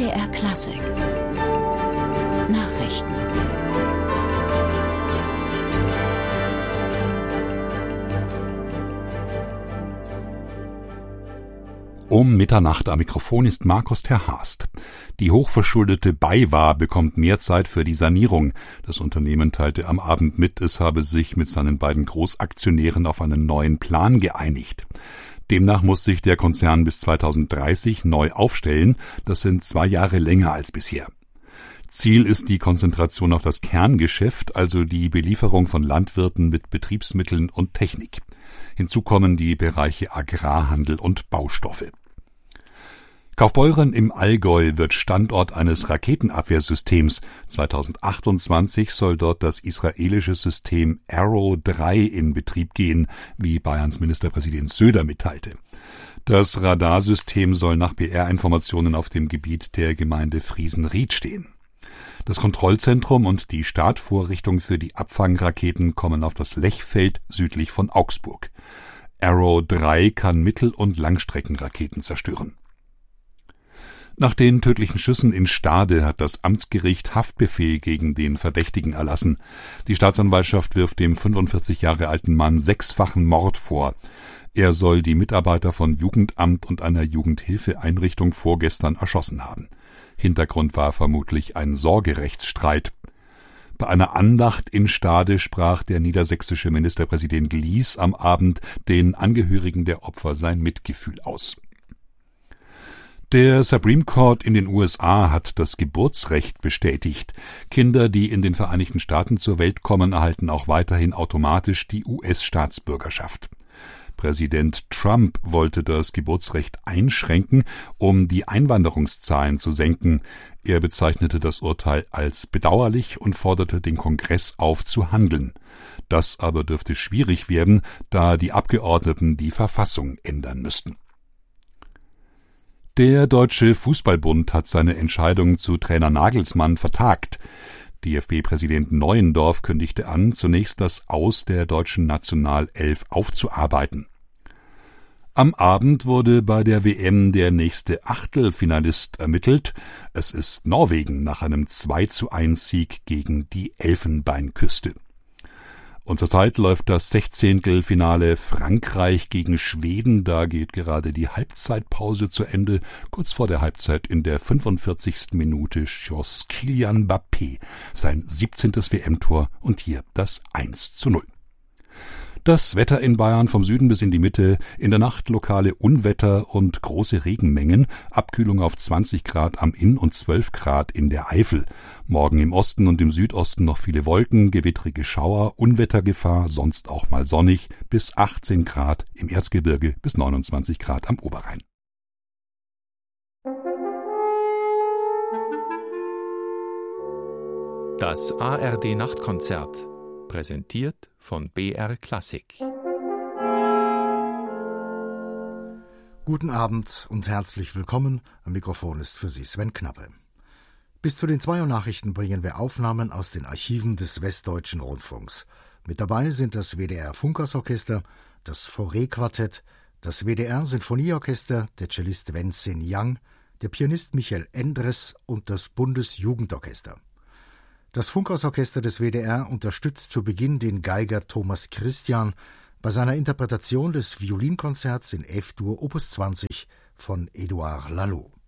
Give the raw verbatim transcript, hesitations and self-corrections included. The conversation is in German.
D R Klassik Nachrichten. Um Mitternacht am Mikrofon ist Markus Terhast. Die hochverschuldete BayWa bekommt mehr Zeit für die Sanierung. Das Unternehmen teilte am Abend mit, es habe sich mit seinen beiden Großaktionären auf einen neuen Plan geeinigt. Demnach muss sich der Konzern bis zweitausenddreißig neu aufstellen. Das sind zwei Jahre länger als bisher. Ziel ist die Konzentration auf das Kerngeschäft, also die Belieferung von Landwirten mit Betriebsmitteln und Technik. Hinzu kommen die Bereiche Agrarhandel und Baustoffe. Kaufbeuren im Allgäu wird Standort eines Raketenabwehrsystems. zweitausendachtundzwanzig soll dort das israelische System Arrow drei in Betrieb gehen, wie Bayerns Ministerpräsident Söder mitteilte. Das Radarsystem soll nach B R-Informationen auf dem Gebiet der Gemeinde Friesenried stehen. Das Kontrollzentrum und die Startvorrichtung für die Abfangraketen kommen auf das Lechfeld südlich von Augsburg. Arrow drei kann Mittel- und Langstreckenraketen zerstören. Nach den tödlichen Schüssen in Stade hat das Amtsgericht Haftbefehl gegen den Verdächtigen erlassen. Die Staatsanwaltschaft wirft dem fünfundvierzig Jahre alten Mann sechsfachen Mord vor. Er soll die Mitarbeiter von Jugendamt und einer Jugendhilfeeinrichtung vorgestern erschossen haben. Hintergrund war vermutlich ein Sorgerechtsstreit. Bei einer Andacht in Stade sprach der niedersächsische Ministerpräsident Lies am Abend den Angehörigen der Opfer sein Mitgefühl aus. Der Supreme Court in den U S A hat das Geburtsrecht bestätigt. Kinder, die in den Vereinigten Staaten zur Welt kommen, erhalten auch weiterhin automatisch die U S-Staatsbürgerschaft. Präsident Trump wollte das Geburtsrecht einschränken, um die Einwanderungszahlen zu senken. Er bezeichnete das Urteil als bedauerlich und forderte den Kongress auf zu handeln. Das aber dürfte schwierig werden, da die Abgeordneten die Verfassung ändern müssten. Der Deutsche Fußballbund hat seine Entscheidung zu Trainer Nagelsmann vertagt. D F B-Präsident Neuendorf kündigte an, zunächst das Aus der deutschen Nationalelf aufzuarbeiten. Am Abend wurde bei der W M der nächste Achtelfinalist ermittelt. Es ist Norwegen nach einem zwei zu eins Sieg gegen die Elfenbeinküste. Und zurzeit läuft das Sechzehntelfinale Frankreich gegen Schweden. Da geht gerade die Halbzeitpause zu Ende. Kurz vor der Halbzeit in der fünfundvierzigsten Minute schoss Kylian Mbappé sein siebzehntes W M-Tor und hier das eins zu null. Das Wetter in Bayern vom Süden bis in die Mitte, in der Nacht lokale Unwetter und große Regenmengen, Abkühlung auf zwanzig Grad am Inn und zwölf Grad in der Eifel. Morgen im Osten und im Südosten noch viele Wolken, gewittrige Schauer, Unwettergefahr, sonst auch mal sonnig, bis achtzehn Grad im Erzgebirge, bis neunundzwanzig Grad am Oberrhein. Das A R D-Nachtkonzert, präsentiert von B R Klassik. Guten Abend und herzlich willkommen. Am Mikrofon ist für Sie Sven Knappe. Bis zu den zwei Uhr Nachrichten bringen wir Aufnahmen aus den Archiven des Westdeutschen Rundfunks. Mit dabei sind das W D R Funkersorchester, das Fauré-Quartett, das W D R Sinfonieorchester, der Cellist Wen-Sin Yang, der Pianist Michael Endres und das Bundesjugendorchester. Das Funkhausorchester des W D R unterstützt zu Beginn den Geiger Thomas Christian bei seiner Interpretation des Violinkonzerts in F-Dur Opus zwanzig von Édouard Laloux.